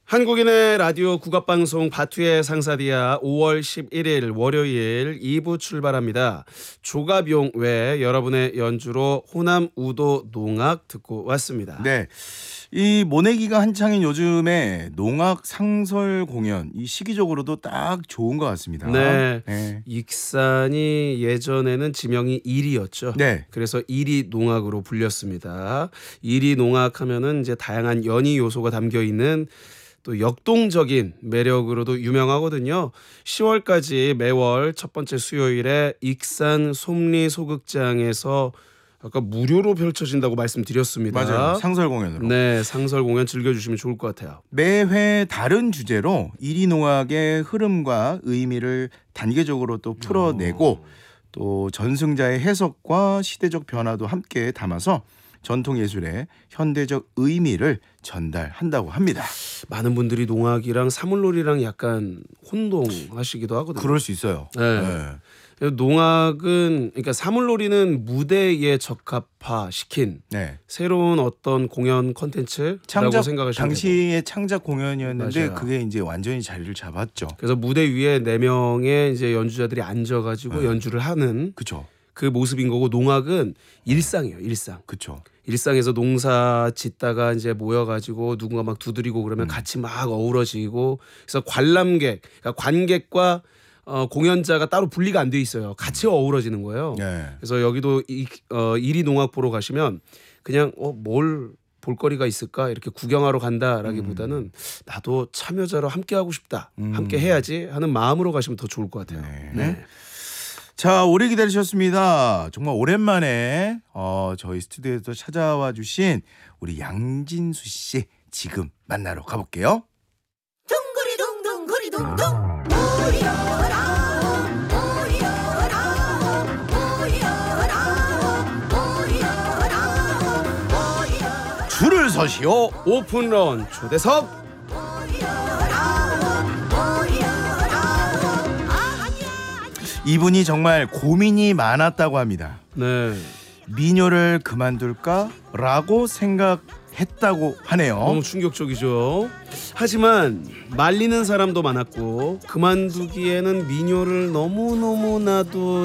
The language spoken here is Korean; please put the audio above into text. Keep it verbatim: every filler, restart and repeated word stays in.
한국인의 라디오 국악방송 바투의 상사디아 오월 십일일 월요일 이 부 출발합니다. 조갑용 외 여러분의 연주로 호남 우도 농악 듣고 왔습니다. 네, 이 모내기가 한창인 요즘에 농악 상설 공연 이 시기적으로도 딱 좋은 것 같습니다. 네, 네. 익산이 예전에는 지명이 일이었죠. 네. 그래서 일이 농악으로 불렸습니다. 일이 농악하면은 이제 다양한 연희 요소가 담겨 있는 또 역동적인 매력으로도 유명하거든요. 시월까지 매월 첫 번째 수요일에 익산 솜리 소극장에서 아까 무료로 펼쳐진다고 말씀드렸습니다. 맞아요. 상설 공연으로. 네, 상설 공연 즐겨주시면 좋을 것 같아요. 매회 다른 주제로 일이 농악의 흐름과 의미를 단계적으로 또 풀어내고 오. 또 전승자의 해석과 시대적 변화도 함께 담아서 전통예술의 현대적 의미를 전달한다고 합니다. 많은 분들이 농악이랑 사물놀이랑 약간 혼동하시기도 하거든요. 그럴 수 있어요. 네. 네. 농악은 그러니까 사물놀이는 무대에 적합화시킨 네. 새로운 어떤 공연 콘텐츠라고 창작 생각하시면 되고. 당시의 창작 공연이었는데 맞아요. 그게 이제 완전히 자리를 잡았죠. 그래서 무대 위에 네 명의 이제 연주자들이 앉아가지고 네. 연주를 하는 그렇죠. 그 모습인 거고, 농악은 일상이에요. 일상. 그렇죠. 일상에서 농사 짓다가 이제 모여가지고 누군가 막 두드리고 그러면 음. 같이 막 어우러지고, 그래서 관람객, 그러니까 관객과 어, 공연자가 따로 분리가 안 돼 있어요. 같이 어우러지는 거예요. 네. 그래서 여기도 이, 어, 이리 농악 보러 가시면 그냥 어, 뭘 볼거리가 있을까 이렇게 구경하러 간다라기보다는 음. 나도 참여자로 함께 하고 싶다, 음. 함께 해야지 하는 마음으로 가시면 더 좋을 것 같아요. 네. 네. 자, 오래 기다리셨습니다. 정말 오랜만에 어, 저희 스튜디오에서 찾아와 주신 우리 양진수 씨 지금 만나러 가볼게요. 둥그리 둥둥그리 둥둥 모여라 모여라 모여라 모여라 모여라 줄을 서시오. 오픈런 초대석. 모여라 모여라 아니야. 이분이 정말 고민이 많았다고 합니다. 네. 민요를 그만둘까? 라고 생각했다고 하네요. 너무 충격적이죠. 하지만 말리는 사람도 많았고, 그만두기에는 민요를 너무너무나도